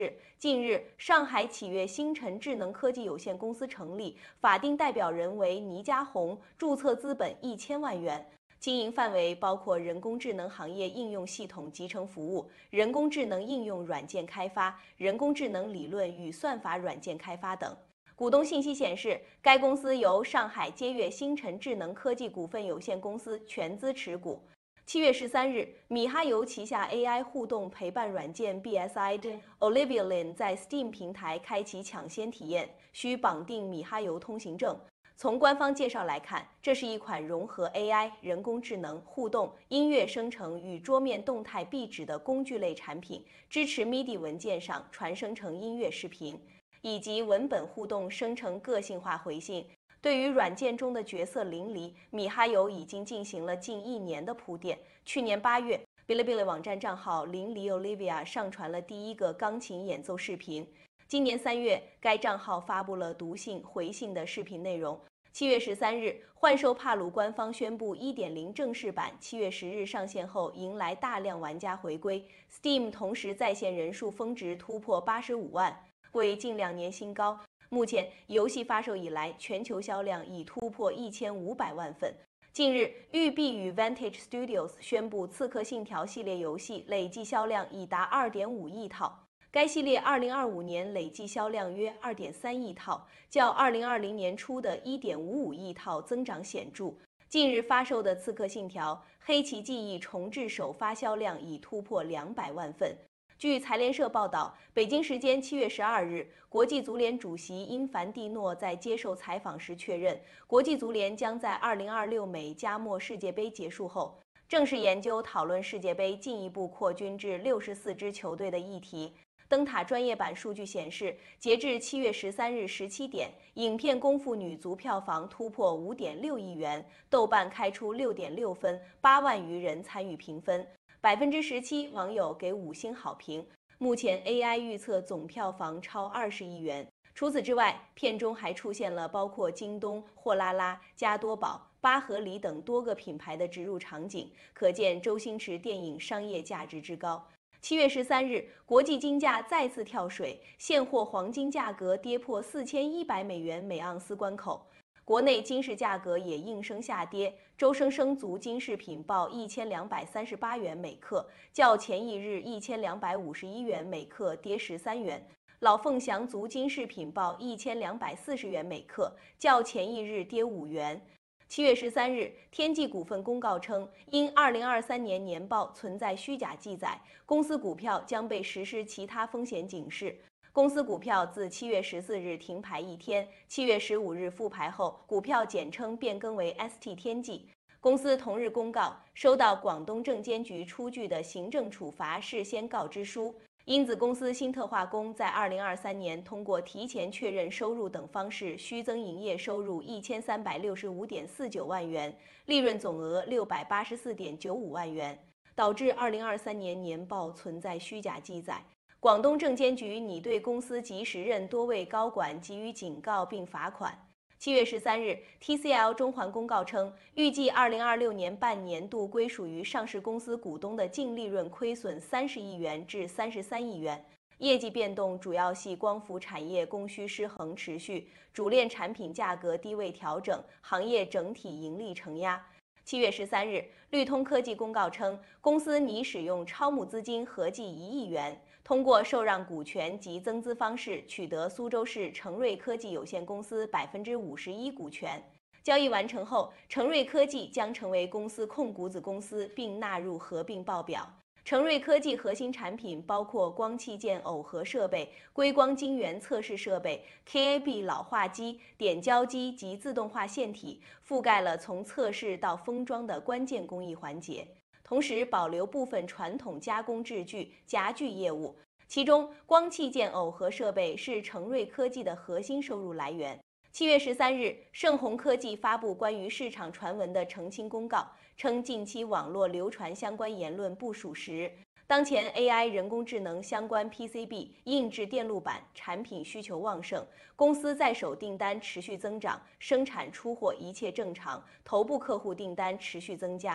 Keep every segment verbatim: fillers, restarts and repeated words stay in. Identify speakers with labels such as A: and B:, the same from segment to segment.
A: 近日，上海启悦星辰智能科技有限公司成立，法定代表人为倪家红，注册资本一千万元。经营范围包括人工智能行业应用系统集成服务、人工智能应用软件开发、人工智能理论与算法软件开发等。股东信息显示，该公司由上海接悦星辰智能科技股份有限公司全资持股。七月十三日，米哈游旗下 A I 互动陪伴软件 B S I Olivia Lin 在 Steam 平台开启抢先体验，需绑定米哈游通行证。从官方介绍来看，这是一款融合 A I、人工智能、互动、音乐生成与桌面动态壁纸的工具类产品，支持 M I D I 文件上传生成音乐、视频，以及文本互动生成个性化回信。对于软件中的角色淋漓，米哈游已经进行了近一年的铺垫。去年八月，哔哩哔哩网站账号淋漓 Olivia 上传了第一个钢琴演奏视频。今年三月，该账号发布了读信、回信的视频内容。七月十三日，幻兽帕鲁官方宣布 一点零 正式版七月十日上线后，迎来大量玩家回归。Steam 同时在线人数峰值突破八十五万，为近两年新高。目前，游戏发售以来，全球销量已突破一千五百万份。近日，育碧与 Vantage Studios 宣布，《刺客信条》系列游戏累计销量已达 二点五亿套。该系列二零二五年累计销量约 二点三亿套，较二零二零年初的 一点五五亿套增长显著。近日发售的《刺客信条：黑旗记忆》重置首发销量已突破两百万份。据财联社报道，北京时间七月十二日，国际足联主席因凡蒂诺在接受采访时确认，国际足联将在二零二六美加墨世界杯结束后，正式研究讨论世界杯进一步扩军至六十四支球队的议题。灯塔专业版数据显示，截至七月十三日十七点，影片《功夫》女足票房突破五点六亿元，豆瓣开出六点六分，八万余人参与评分。百分之十七网友给五星好评。目前 A I 预测总票房超二十亿元。除此之外，片中还出现了包括京东、货拉拉、加多宝、八合里等多个品牌的植入场景，可见周星驰电影商业价值之高。七月十三日，国际金价再次跳水，现货黄金价格跌破四千一百美元每盎司关口。国内金饰价格也应声下跌，周生生族金饰品报一千两百三十八元每克，较前一日一千两百五十一元每克跌十三元。老凤祥族金饰品报一千两百四十元每克，较前一日跌五元。七月十三日，天际股份公告称，因二零二三年年报存在虚假记载，公司股票将被实施其他风险警示。公司股票自七月十四日停牌一天，七月十五日复牌后，股票简称变更为 S T 天际。公司同日公告，收到广东证监局出具的行政处罚事先告知书。因子公司新特化工在二零二三年通过提前确认收入等方式虚增营业收入一千三百六十五点四九万元，利润总额六百八十四点九五万元，导致二零二三年年报存在虚假记载。广东证监局拟对公司及时任多位高管给予警告并罚款。七月十三日 ，T C L 中环公告称，预计二零二六年半年度归属于上市公司股东的净利润亏损三十亿元至三十三亿元。业绩变动主要系光伏产业供需失衡持续，主链产品价格低位调整，行业整体盈利承压。七月十三日，绿通科技公告称，公司拟使用超募资金合计一亿元，通过受让股权及增资方式取得苏州市成瑞科技有限公司百分之五十一股权。交易完成后，成瑞科技将成为公司控股子公司，并纳入合并报表。成瑞科技核心产品包括光器件耦合设备、硅光晶圆测试设备、K A B 老化机、点胶机及自动化线体，覆盖了从测试到封装的关键工艺环节。同时保留部分传统加工制具、夹具业务，其中光器件耦合设备是成瑞科技的核心收入来源。七月十三日，盛虹科技发布关于市场传闻的澄清公告，称近期网络流传相关言论不属实。当前 A I 人工智能相关 P C B 硬质电路板产品需求旺盛，公司在手订单持续增长，生产出货一切正常，头部客户订单持续增加。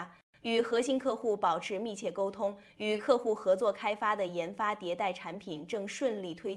A: 与核心客户保持密切沟通，与客户合作开发的研发迭代产品正顺利推进。